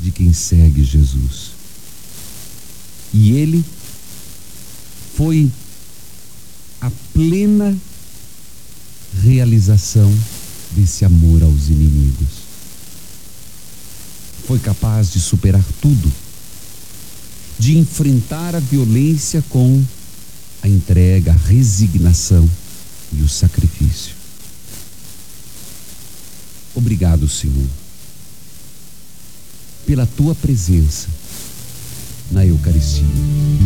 de quem segue Jesus. E ele foi a plena realização desse amor aos inimigos. Foi capaz de superar tudo, de enfrentar a violência com a entrega, a resignação e o sacrifício. Obrigado, Senhor, pela tua presença na Eucaristia.